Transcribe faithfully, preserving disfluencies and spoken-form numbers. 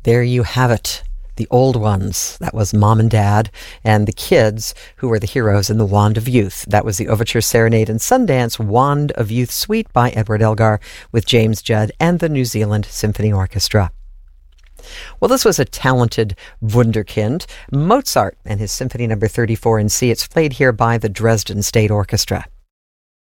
There you have it. The old ones. That was Mom and Dad, and the kids who were the heroes in the Wand of Youth. That was the Overture Serenade and Sundance Wand of Youth Suite by Edward Elgar with James Judd and the New Zealand Symphony Orchestra. Well, this was a talented wunderkind, Mozart and his Symphony Number thirty-four in C. It's played here by the Dresden State Orchestra.